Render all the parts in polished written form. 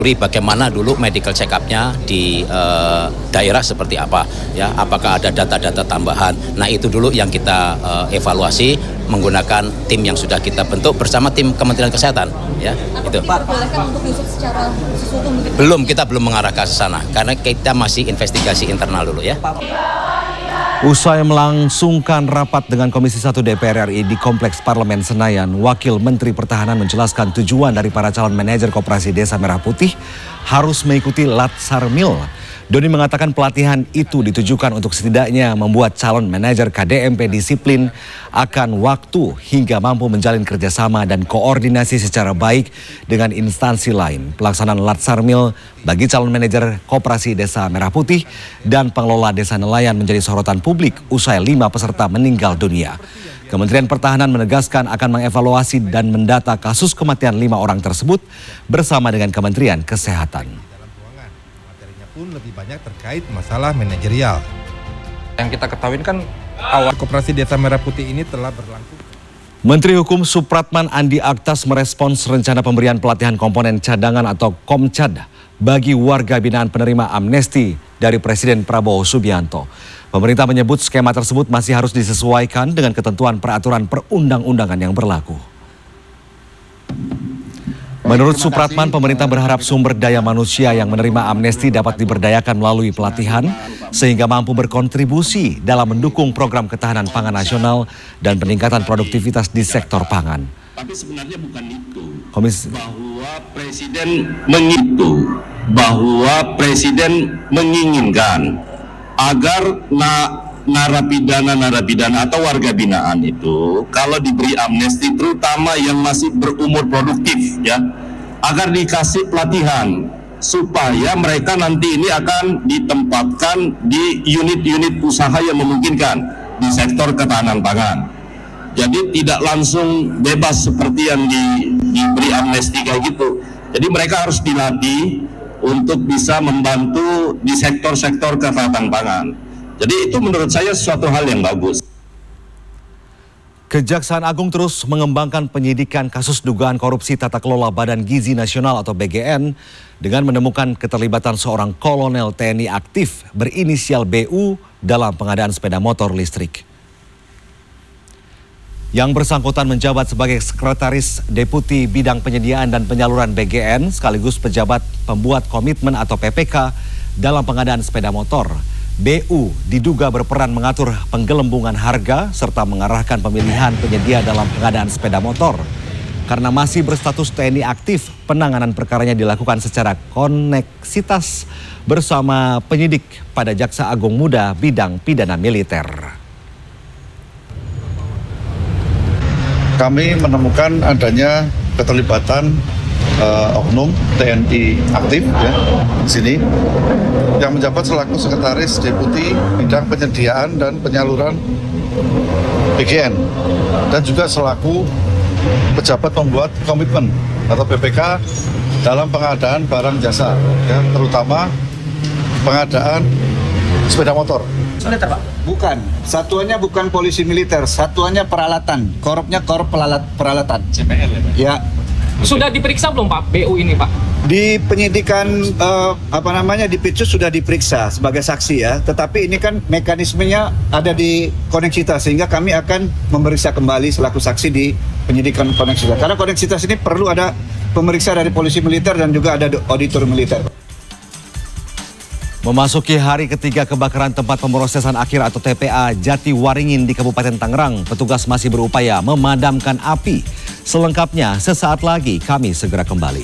Bagaimana dulu medical check-up-nya di daerah seperti apa, ya? Apakah ada data-data tambahan? Nah itu dulu yang kita evaluasi menggunakan tim yang sudah kita bentuk bersama tim Kementerian Kesehatan, ya. Itu. Diperbolehkan untuk diusut secara sesuatu mungkin? Belum, kita belum mengarah ke sana karena kita masih investigasi internal dulu, ya. Usai melangsungkan rapat dengan Komisi 1 DPR RI di Kompleks Parlemen Senayan, Wakil Menteri Pertahanan menjelaskan tujuan dari para calon manajer Koperasi Desa Merah Putih harus mengikuti Latsarmil. Doni mengatakan pelatihan itu ditujukan untuk setidaknya membuat calon manajer KDMP disiplin akan waktu hingga mampu menjalin kerjasama dan koordinasi secara baik dengan instansi lain. Pelaksanaan Latsarmil bagi calon manajer Koperasi Desa Merah Putih dan pengelola desa nelayan menjadi sorotan publik usai 5 peserta meninggal dunia. Kementerian Pertahanan menegaskan akan mengevaluasi dan mendata kasus kematian 5 orang tersebut bersama dengan Kementerian Kesehatan. Pun lebih banyak terkait masalah manajerial. Yang kita ketahui kan awal Koperasi Desa Merah Putih ini telah berlangsung. Menteri Hukum Supratman Andi Aktas merespons rencana pemberian pelatihan komponen cadangan atau Komcad bagi warga binaan penerima amnesti dari Presiden Prabowo Subianto. Pemerintah menyebut skema tersebut masih harus disesuaikan dengan ketentuan peraturan perundang-undangan yang berlaku. Menurut Supratman, pemerintah berharap sumber daya manusia yang menerima amnesti dapat diberdayakan melalui pelatihan sehingga mampu berkontribusi dalam mendukung program ketahanan pangan nasional dan peningkatan produktivitas di sektor pangan. Tapi sebenarnya bukan itu. Bahwa Presiden menginginkan agar narapidana atau warga binaan itu kalau diberi amnesti, terutama yang masih berumur produktif, ya, agar dikasih pelatihan supaya mereka nanti ini akan ditempatkan di unit-unit usaha yang memungkinkan di sektor ketahanan pangan. Jadi tidak langsung bebas seperti yang diberi amnesti kayak gitu. Jadi mereka harus dilatih untuk bisa membantu di sektor-sektor ketahanan pangan. Jadi itu menurut saya suatu hal yang bagus. Kejaksaan Agung terus mengembangkan penyidikan kasus dugaan korupsi tata kelola Badan Gizi Nasional atau BGN dengan menemukan keterlibatan seorang kolonel TNI aktif berinisial BU dalam pengadaan sepeda motor listrik. Yang bersangkutan menjabat sebagai Sekretaris Deputi Bidang Penyediaan dan Penyaluran BGN sekaligus pejabat pembuat komitmen atau PPK dalam pengadaan sepeda motor. BU diduga berperan mengatur penggelembungan harga serta mengarahkan pemilihan penyedia dalam pengadaan sepeda motor. Karena masih berstatus TNI aktif, penanganan perkaranya dilakukan secara koneksitas bersama penyidik pada Jaksa Agung Muda Bidang Pidana Militer. Kami menemukan adanya keterlibatan oknum TNI aktif, ya, di sini yang menjabat selaku Sekretaris Deputi Bidang Penyediaan dan Penyaluran BGN dan juga selaku pejabat pembuat komitmen atau PPK dalam pengadaan barang jasa, ya, terutama pengadaan sepeda motor. Militer, Pak? Bukan, satuannya bukan polisi militer, satuannya peralatan, korupnya korup peralatan. CPL ya, Pak? Ya. Sudah diperiksa belum Pak BU ini Pak? Di penyidikan di Pitsus sudah diperiksa sebagai saksi, ya. Tetapi ini kan mekanismenya ada di koneksitas sehingga kami akan memeriksa kembali selaku saksi di penyidikan koneksitas. Karena koneksitas ini perlu ada pemeriksa dari polisi militer dan juga ada auditor militer. Memasuki hari ketiga kebakaran tempat pemrosesan akhir atau TPA Jatiwaringin di Kabupaten Tangerang, petugas masih berupaya memadamkan api. Selengkapnya sesaat lagi kami segera kembali.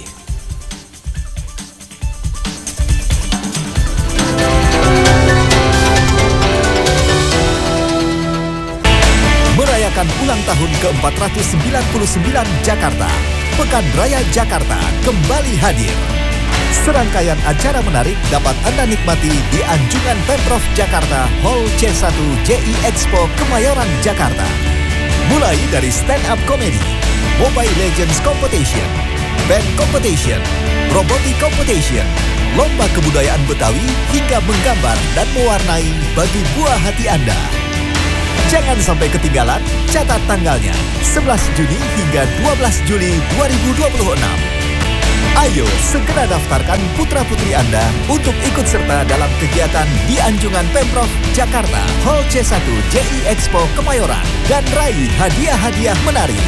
Merayakan ulang tahun ke-499 Jakarta, Pekan Raya Jakarta kembali hadir. Serangkaian acara menarik dapat Anda nikmati di Anjungan Pemprov Jakarta Hall C1 JI Expo Kemayoran, Jakarta. Mulai dari stand-up comedy, Mobile Legends Competition, Band Competition, Robotic Competition, lomba kebudayaan Betawi hingga menggambar dan mewarnai bagi buah hati Anda. Jangan sampai ketinggalan, catat tanggalnya 11 Juni hingga 12 Juli 2026. Ayo segera daftarkan putra-putri Anda untuk ikut serta dalam kegiatan di Anjungan Pemprov Jakarta Hall C1 JI Expo Kemayoran dan raih hadiah-hadiah menarik.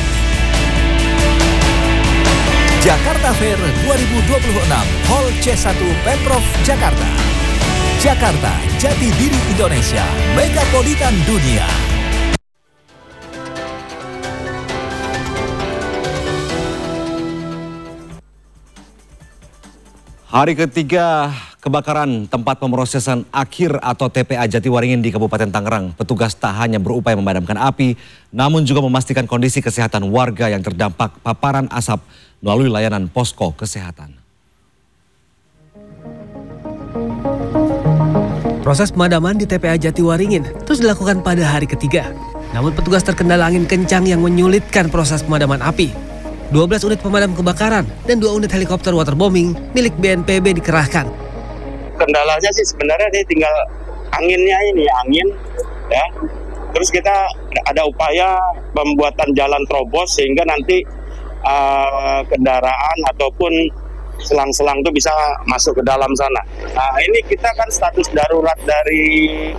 Jakarta Fair 2026 Hall C1 Pemprov Jakarta. Jakarta, jati diri Indonesia, megapolitan dunia. Hari ketiga kebakaran tempat pemrosesan akhir atau TPA Jatiwaringin di Kabupaten Tangerang. Petugas tak hanya berupaya memadamkan api, namun juga memastikan kondisi kesehatan warga yang terdampak paparan asap melalui layanan posko kesehatan. Proses pemadaman di TPA Jatiwaringin terus dilakukan pada hari ketiga. Namun petugas terkendala angin kencang yang menyulitkan proses pemadaman api. 12 unit pemadam kebakaran dan 2 unit helikopter waterbombing milik BNPB dikerahkan. Kendalanya sih sebenarnya ini tinggal anginnya ini, angin ya. Terus kita ada upaya pembuatan jalan terobos sehingga nanti kendaraan ataupun selang-selang itu bisa masuk ke dalam sana. Nah ini kita kan status darurat dari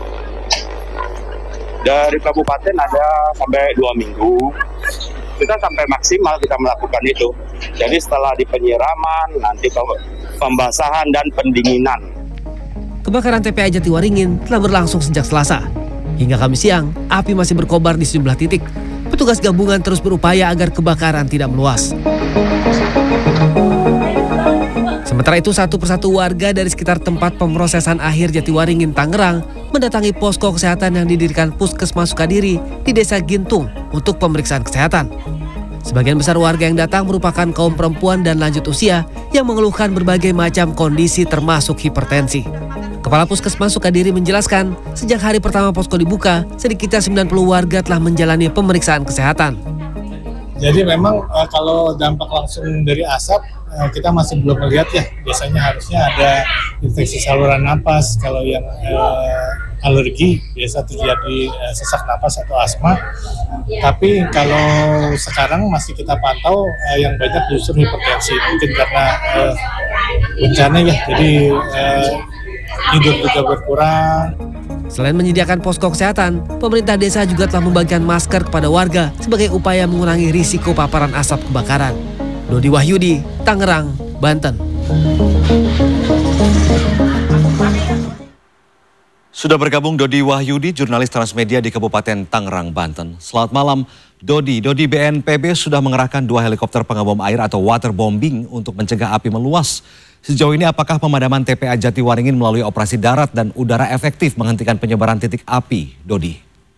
kabupaten ada sampai 2 minggu. Kita sampai maksimal kita melakukan itu. Jadi setelah di penyiraman, nanti pembasahan dan pendinginan. Kebakaran TPA Jatiwaringin telah berlangsung sejak Selasa. Hingga Kamis siang, api masih berkobar di sejumlah titik. Petugas gabungan terus berupaya agar kebakaran tidak meluas. Sementara itu, satu persatu warga dari sekitar tempat pemrosesan akhir Jatiwaringin, Tangerang, mendatangi posko kesehatan yang didirikan Puskesmas Sukadiri di Desa Gintung untuk pemeriksaan kesehatan. Sebagian besar warga yang datang merupakan kaum perempuan dan lanjut usia yang mengeluhkan berbagai macam kondisi termasuk hipertensi. Kepala Puskesmas Sukadiri menjelaskan, sejak hari pertama posko dibuka, sedikitnya 90 warga telah menjalani pemeriksaan kesehatan. Jadi memang kalau dampak langsung dari asap, kita masih belum melihat ya. Biasanya harusnya ada infeksi saluran napas. Kalau yang alergi biasa terjadi sesak napas atau asma. Tapi kalau sekarang masih kita pantau yang banyak justru hipertensi. Mungkin karena bencana ya, jadi hidup juga berkurang. Selain menyediakan posko kesehatan, pemerintah desa juga telah membagikan masker kepada warga sebagai upaya mengurangi risiko paparan asap kebakaran. Dodi Wahyudi, Tangerang, Banten. Sudah bergabung Dodi Wahyudi, jurnalis Transmedia di Kabupaten Tangerang, Banten. Selamat malam, Dodi. BNPB sudah mengerahkan 2 helikopter pengebom air atau waterbombing untuk mencegah api meluas. Sejauh ini apakah pemadaman TPA Jatiwaringin melalui operasi darat dan udara efektif menghentikan penyebaran titik api, Dodi?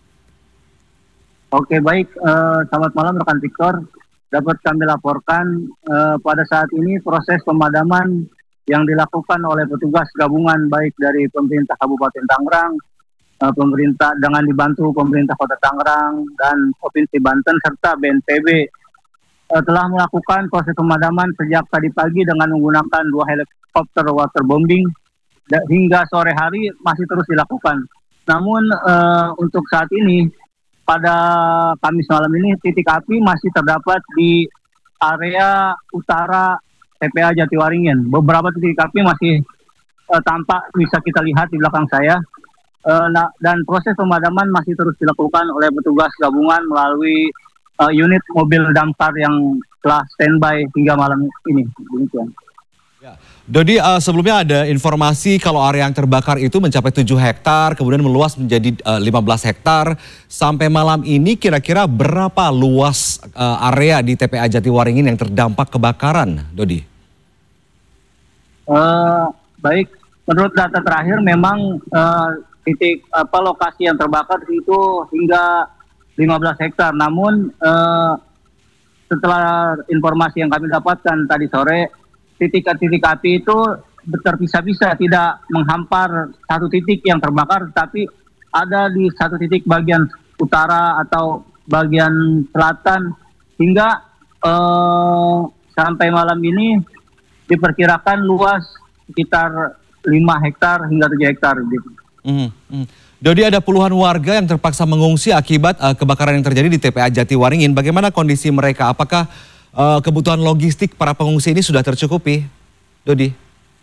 Oke, baik. Selamat malam rekan Victor. Dapat kami laporkan pada saat ini proses pemadaman yang dilakukan oleh petugas gabungan baik dari pemerintah Kabupaten Tangerang, pemerintah dengan dibantu pemerintah Kota Tangerang dan Provinsi Banten serta BNPB telah melakukan proses pemadaman sejak tadi pagi dengan menggunakan 2 helikopter waterbombing hingga sore hari masih terus dilakukan. Namun untuk saat ini pada Kamis malam ini titik api masih terdapat di area utara TPA Jatiwaringin. Beberapa titik api masih tampak bisa kita lihat di belakang saya. Dan proses pemadaman masih terus dilakukan oleh petugas gabungan melalui unit mobil damkar yang telah standby hingga malam ini. Demikian. Ya. Dodi, sebelumnya ada informasi kalau area yang terbakar itu mencapai 7 hektar, kemudian meluas menjadi 15 hektar. Sampai malam ini kira-kira berapa luas area di TPA Jatiwaringin yang terdampak kebakaran, Dodi? Baik, menurut data terakhir memang titik lokasi yang terbakar itu hingga 15 hektar. Namun setelah informasi yang kami dapatkan tadi sore, titik-titik api itu terpisah-pisah, tidak menghampar satu titik yang terbakar, tapi ada di satu titik bagian utara atau bagian selatan, hingga sampai malam ini diperkirakan luas sekitar 5 hektar hingga 7 hektar. Gitu. Dodi, ada puluhan warga yang terpaksa mengungsi akibat kebakaran yang terjadi di TPA Jatiwaringin. Bagaimana kondisi mereka? Apakah kebutuhan logistik para pengungsi ini sudah tercukupi, Dodi?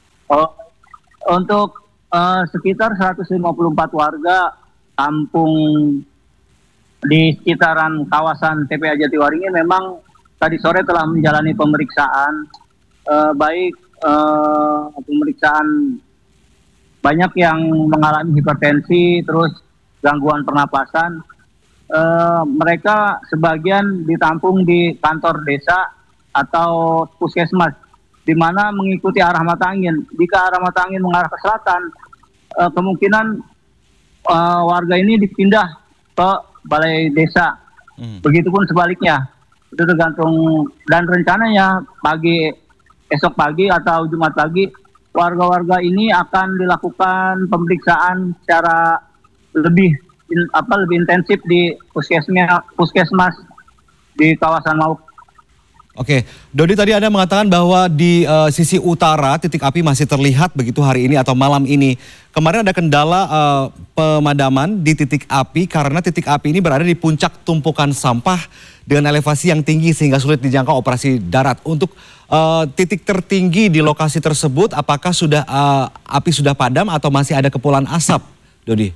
Untuk sekitar 154 warga kampung di sekitaran kawasan TPA Jatiwaringin memang tadi sore telah menjalani pemeriksaan, baik pemeriksaan banyak yang mengalami hipertensi, terus gangguan pernapasan. Mereka sebagian ditampung di kantor desa atau puskesmas, di mana mengikuti arah mata angin. Jika arah mata angin mengarah ke selatan, kemungkinan warga ini dipindah ke balai desa. Begitupun sebaliknya, itu tergantung, dan rencananya esok pagi atau Jumat pagi warga-warga ini akan dilakukan pemeriksaan secara lebih intensif di puskesmas di kawasan Mauk. Oke, Dodi, tadi Anda mengatakan bahwa di sisi utara titik api masih terlihat begitu hari ini atau malam ini. Kemarin ada kendala pemadaman di titik api karena titik api ini berada di puncak tumpukan sampah dengan elevasi yang tinggi sehingga sulit dijangkau operasi darat. Untuk titik tertinggi di lokasi tersebut, apakah api sudah padam atau masih ada kepulan asap, Dodi?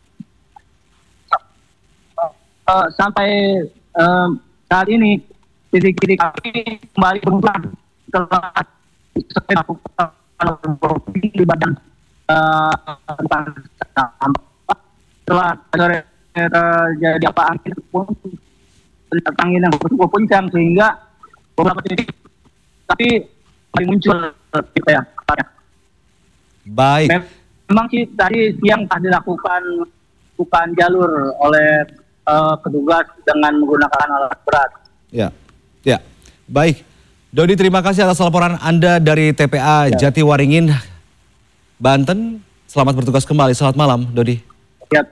Sampai saat ini titik-titik api kembali berubah setelah di badan setelah terjadi angin yang cukup kencang sehingga beberapa titik tapi muncul ya. Baik. Memang sih tadi siang telah dilakukan bukan jalur oleh petugas dengan menggunakan alat berat. Ya, baik. Dodi, terima kasih atas laporan Anda dari TPA Jatiwaringin, Banten. Selamat bertugas kembali. Selamat malam, Dodi. Ya.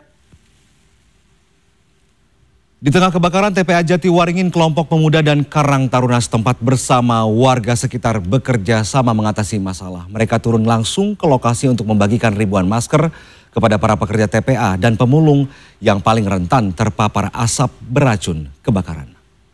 Di tengah kebakaran TPA Jatiwaringin, kelompok pemuda dan Karang Taruna setempat bersama warga sekitar bekerja sama mengatasi masalah. Mereka turun langsung ke lokasi untuk membagikan ribuan masker kepada para pekerja TPA dan pemulung yang paling rentan terpapar asap beracun kebakaran.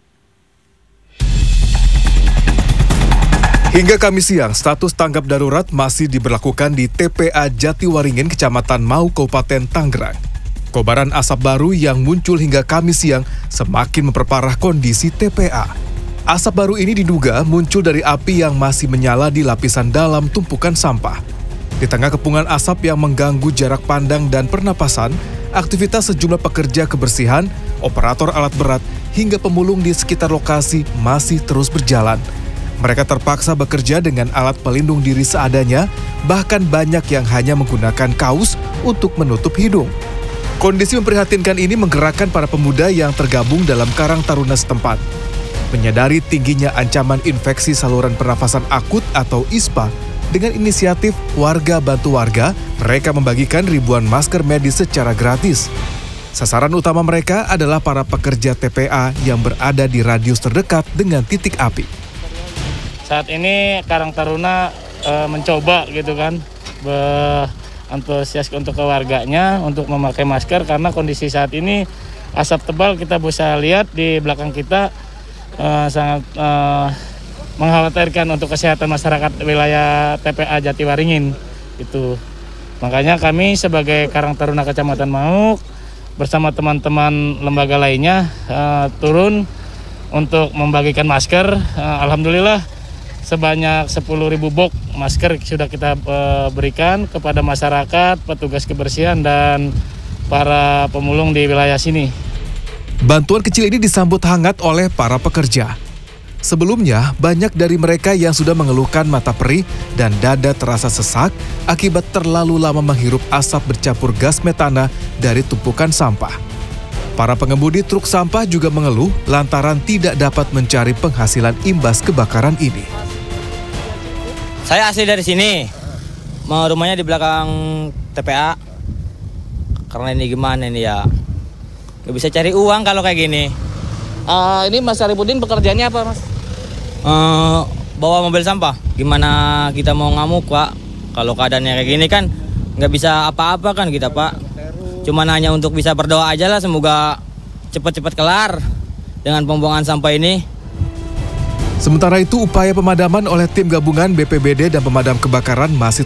Hingga Kamis siang, status tanggap darurat masih diberlakukan di TPA Jatiwaringin, Kecamatan Mau, Kabupaten Tangerang. Kobaran asap baru yang muncul hingga Kamis siang semakin memperparah kondisi TPA. Asap baru ini diduga muncul dari api yang masih menyala di lapisan dalam tumpukan sampah. Di tengah kepungan asap yang mengganggu jarak pandang dan pernapasan, aktivitas sejumlah pekerja kebersihan, operator alat berat, hingga pemulung di sekitar lokasi masih terus berjalan. Mereka terpaksa bekerja dengan alat pelindung diri seadanya, bahkan banyak yang hanya menggunakan kaos untuk menutup hidung. Kondisi memprihatinkan ini menggerakkan para pemuda yang tergabung dalam Karang Taruna setempat. Menyadari tingginya ancaman infeksi saluran pernafasan akut atau ISPA, dengan inisiatif Warga Bantu Warga, mereka membagikan ribuan masker medis secara gratis. Sasaran utama mereka adalah para pekerja TPA yang berada di radius terdekat dengan titik api. Saat ini Karang Taruna mencoba gitu kan, antusias untuk keluarganya untuk memakai masker karena kondisi saat ini asap tebal kita bisa lihat di belakang kita sangat mengkhawatirkan untuk kesehatan masyarakat wilayah TPA Jatiwaringin itu. Makanya kami sebagai Karang Taruna Kecamatan Mauk bersama teman-teman lembaga lainnya turun untuk membagikan masker. Alhamdulillah sebanyak 10.000 box masker sudah kita berikan kepada masyarakat, petugas kebersihan, dan para pemulung di wilayah sini. Bantuan kecil ini disambut hangat oleh para pekerja. Sebelumnya, banyak dari mereka yang sudah mengeluhkan mata perih dan dada terasa sesak akibat terlalu lama menghirup asap bercampur gas metana dari tumpukan sampah. Para pengemudi truk sampah juga mengeluh lantaran tidak dapat mencari penghasilan imbas kebakaran ini. Saya asli dari sini, mau rumahnya di belakang TPA. Karena ini gimana ini ya, nggak bisa cari uang kalau kayak gini. Ini Mas Saripudin pekerjaannya apa, Mas? Bawa mobil sampah. Gimana kita mau ngamuk, Pak? Kalau keadaannya kayak gini kan nggak bisa apa-apa kan kita, Pak. Cuman hanya untuk bisa berdoa aja lah, semoga cepat-cepat kelar dengan pembuangan sampah ini. Sementara itu, upaya pemadaman oleh tim gabungan BPBD dan pemadam kebakaran masih